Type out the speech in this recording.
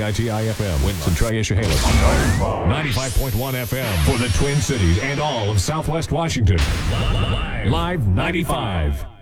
WNITI-FM, Winston, Triesha-Haley. 95.1 FM for the Twin Cities and all of Southwest Washington. Live 95.